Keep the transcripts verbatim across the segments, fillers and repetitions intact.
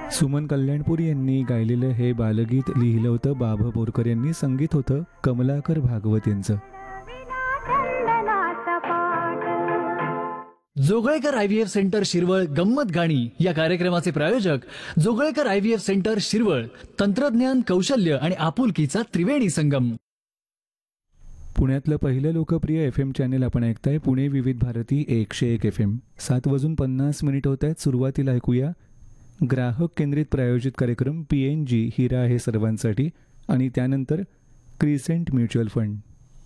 सुमन कल्याणपूर यांनी गायलेलं हे बालगीत लिहिलं होतं बाभ बोरकर यांनी, संगीत होतं कमलाकर भागवत यांचं. Joglekar I V F centre Shirwal गंमत गाणी या कार्यक्रमाचे प्रायोजक Joglekar I V F centre Shirwal. तंत्रज्ञान, कौशल्य आणि आपुलकीचा त्रिवेणी संगम. पुण्यातलं पहिलं लोकप्रिय एफ एम चॅनेल आपण ऐकताय, पुणे विविध भारती एकशे एक एफ एम. सात वाजून पन्नास मिनिट होत आहेत. सुरुवातीला ऐकूया ग्राहक केंद्रित प्रायोजित कार्यक्रम पी एन जी हिरा आहे सर्वांसाठी, आणि त्यानंतर क्रिसेंट म्युच्युअल फंड.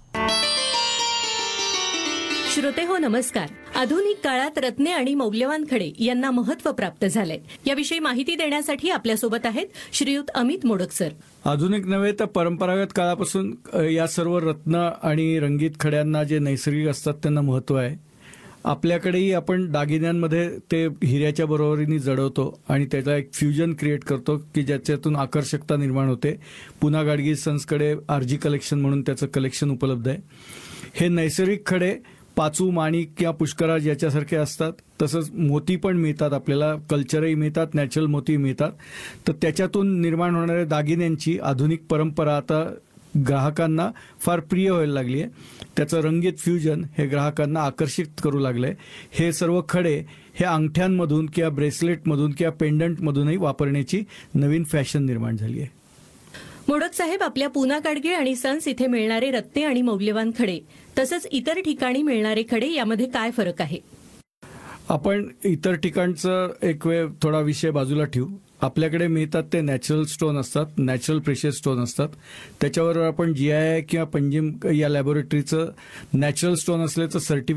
श्रोते हो नमस्कार. आधुनिक काळात रत्ने आणि मौल्यवान खडे यांना महत्त्व प्राप्त झालंय. याविषयी माहिती देण्यासाठी आपल्यासोबत आहेत श्रीयुत अमित मोडक सर. आधुनिक नव्हे तर परंपरागत काळापासून या सर्व रत्न आणि रंगीत खड्यांना जे नैसर्गिक असतात त्यांना महत्त्व आहे. आपल्याकडेही आपण दागिन्यांमध्ये ते हिऱ्याच्या बरोबरीने जडवतो आणि त्याचा एक फ्युजन क्रिएट करतो की ज्याच्यातून आकर्षकता निर्माण होते. पुना गाडगी सन्सकडे आर जी कलेक्शन म्हणून त्याचं कलेक्शन उपलब्ध आहे. हे नैसर्गिक खडे पाचू, माणिक किंवा पुष्कराज याच्यासारखे असतात. तसंच मोती पण मिळतात आपल्याला, कल्चरही मिळतात, नॅचरल मोती मिळतात. तर त्याच्यातून निर्माण होणाऱ्या दागिन्यांची आधुनिक परंपरा आता ग्राहकांना फार प्रिय व्हायला लागली आहे. त्याचं रंगीत फ्युजन हे ग्राहकांना आकर्षित करू लागलंय. हे सर्व खडे हे अंगठ्यांमधून किंवा ब्रेसलेटमधून किंवा पेंडंटमधूनही वापरण्याची नवीन फॅशन निर्माण झाली आहे. मोडक साहेब, आपल्या पुना गाडगे आणि सन्स इथे मिळणारे रत्ने आणि मौल्यवान खडे तसंच इतर ठिकाणी मिळणारे खडे यामध्ये काय फरक आहे? आपण इतर ठिकाणचं एक वेळ थोडा विषय बाजूला ठेवू. आपल्याकडे मिळतात ते नॅचरल स्टोन असतात, नॅचरल प्रेशियस स्टोन असतात. त्याच्यावर आपण जी आय आय किंवा पंजिम या लॅबोरेटरीचं नॅचरल स्टोन असल्याचं सर्टिफिकेट